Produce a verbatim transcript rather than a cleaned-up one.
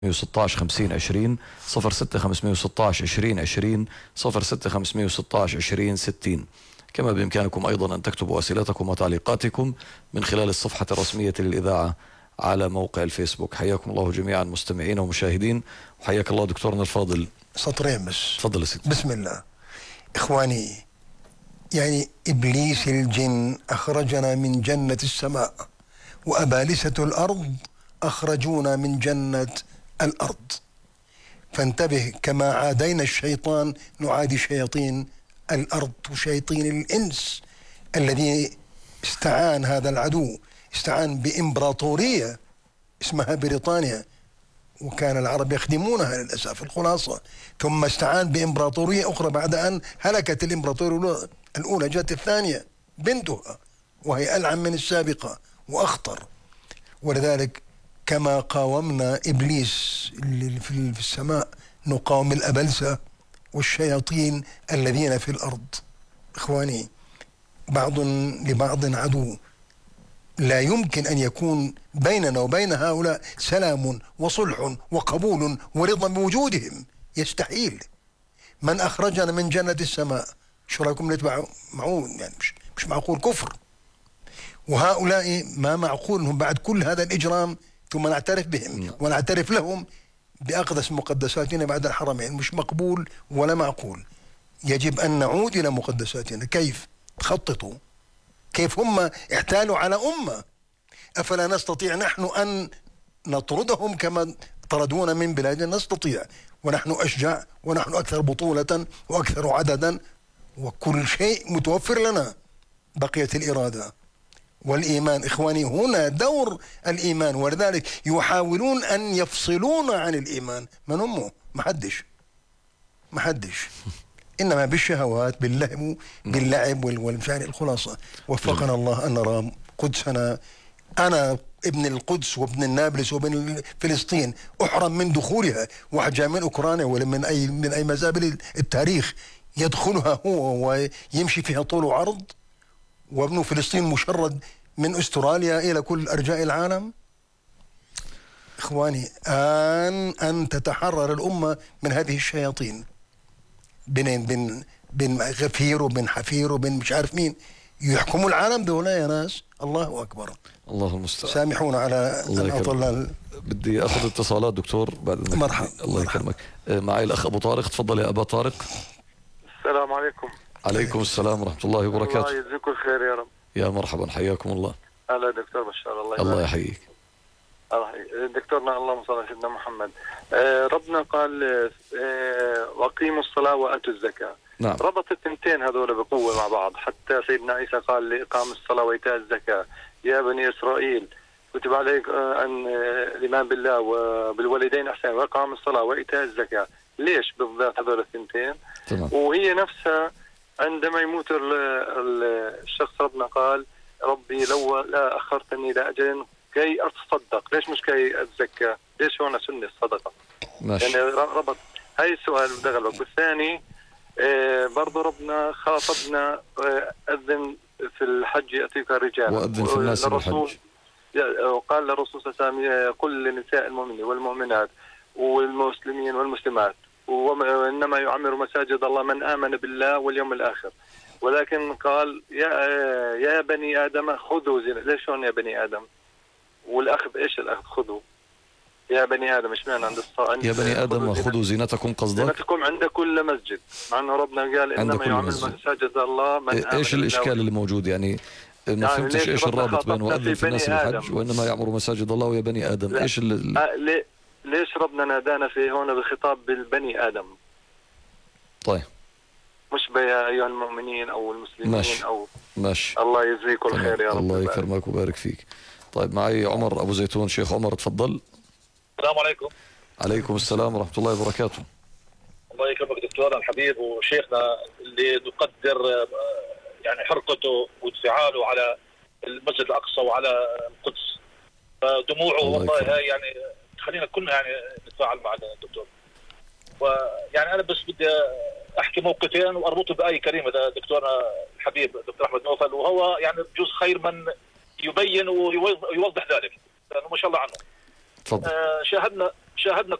وستة عشر خمسين عشرين صفر ستة خمسمئة وستة عشر عشرين عشرين صفر ستة خمسمئة وستة عشر عشرين ستين. كما بإمكانكم أيضا أن تكتبوا أسئلتكم وتعليقاتكم من خلال الصفحة الرسمية للإذاعة على موقع الفيسبوك. حياكم الله جميعا مستمعين ومشاهدين، وحياك الله دكتورنا الفاضل. سطرين بس. تفضل سيدي. بسم الله. إخواني، يعني إبليس الجن أخرجنا من جنة السماء، وأبالسة الأرض أخرجونا من جنة الأرض. فانتبه، كما عادينا الشيطان نعادي شياطين الأرض وشياطين الإنس. الذي استعان هذا العدو استعان بإمبراطورية اسمها بريطانيا، وكان العرب يخدمونها للأسف الخلاصة. ثم استعان بإمبراطورية أخرى بعد أن هلكت الإمبراطورية الأولى، جاءت الثانية بنتها وهي ألعن من السابقة وأخطر. ولذلك كما قاومنا إبليس اللي في السماء نقاوم الأبلسة والشياطين الذين في الأرض. إخواني، بعض لبعض عدو. لا يمكن أن يكون بيننا وبين هؤلاء سلام وصلح وقبول ورضا بوجودهم، يستحيل. من أخرجنا من جنة السماء، شو رأيكم نتبع معون؟ يعني مش, مش معقول، كفر. وهؤلاء ما معقول أنهم بعد كل هذا الإجرام ثم نعترف بهم ونعترف لهم بأقدس مقدساتنا بعد الحرمين. مش مقبول ولا معقول. يجب أن نعود إلى مقدساتنا. كيف؟ تخططوا كيف هم احتالوا على أمة. أفلا نستطيع نحن أن نطردهم كما طردونا من بلادنا؟ نستطيع، ونحن أشجع ونحن أكثر بطولة وأكثر عددا وكل شيء متوفر لنا. بقيت الإرادة والإيمان. إخواني، هنا دور الإيمان، ولذلك يحاولون أن يفصلون عن الإيمان. من أمه؟ محدش محدش إنما بالشهوات، باللهو، باللعب والمشاعر. الخلاصة وفقنا الله أن نرى قدسنا. أنا ابن القدس وابن النابلس وابن فلسطين أحرم من دخولها. واحد جاء من أوكرانيا ولا من أي من أي مزابل التاريخ يدخلها هو ويمشي فيها طول وعرض، وابن فلسطين مشرد من أستراليا إلى كل أرجاء العالم. إخواني، آن أن تتحرر الأمة من هذه الشياطين. بين بين بين غفير وبين حفير وبين مش عارف مين يحكموا العالم دول يا ناس. الله أكبر. الله المستعان. سامحونا على أن أطلع. بدي أخذ اتصالات دكتور بعد. مرحبا. الله يكرمك. معي الأخ أبو طارق. تفضل يا أبا طارق. السلام عليكم. عليكم السلام ورحمة الله وبركاته. الله يجزيكم الخير يا رب. يا مرحبا، حياكم الله. هلا دكتور بشار. الله الله يحييك. دكتورنا اللهم صل على سيدنا محمد. آه ربنا قال آه وأقيموا الصلاة وآتوا الزكاة. نعم. ربط التنتين هذول بقوة مع بعض. حتى سيدنا عيسى قال لإقام الصلاة وإيتاء الزكاة يا بني إسرائيل كتب عليك آه أن آه الإيمان بالله وبالوالدين إحسان وإقام الصلاة وإيتاء الزكاة. ليش بالذات هذول التنتين؟ تمام. وهي نفسها عندما يموت الشخص ربنا قال ربي لو لا أخرتني لأجل كي أتصدق. ليش مش كي أتزكى؟ ليش هون سنة الصدقة؟ ماشي. يعني ربط هاي السؤال بدغلبك. والثاني آه برضو ربنا خاطبنا آه أذن في الحج يأتيك الرجال وأذن في الناس بالحج. وقال للرسول صلى الله عليه وسلم قل لنساء المؤمنين والمؤمنات والمسلمين والمسلمات وإنما يعمر مساجد الله من آمن بالله واليوم الآخر. ولكن قال يا يا بني آدم خذوا زينة. ليش هون يا بني آدم؟ والأخذ إيش الأخذ؟ خذوا يا بني آدم. إيش معنى عند الصلاة؟ يا بني آدم خذوا زينتكم قصدك؟ زينتكم عند كل مسجد، مع أنه ربنا قال إنما يعمر مساجد الله من آمن. إيش الإشكال اللي موجود يعني؟ ما يعني فهمتش إيش الرابط بين وأذن في الناس بالحج وإنما يعمر مساجد الله ويا بني آدم؟ إيش ال... آه ليش ربنا نادانا في هون بالخطاب بالبني آدم؟ طيب مش بيا أيها المؤمنين أو المسلمين. ماشي. أو ماشي. الله يجزيكم الخير يا رب. الله يكرمك ويبارك فيك. طيب معي عمر أبو زيتون. شيخ عمر تفضل. السلام عليكم. عليكم السلام ورحمة الله وبركاته. الله يكرمك دكتورنا الحبيب وشيخنا اللي نقدر يعني حرقته وانفعاله على المسجد الأقصى وعلى القدس. فدموعه والله هاي يعني خلينا كلنا يعني نتفاعل مع الدكتور. ويعني أنا بس بدي أحكي موقفين وأربطه بآية كريمة دكتورنا الحبيب دكتور أحمد نوفل، وهو يعني بجوز خير من يبين ويوضح ذلك لأنه ما شاء الله عنه. تفضل. آه شاهدنا شاهدنا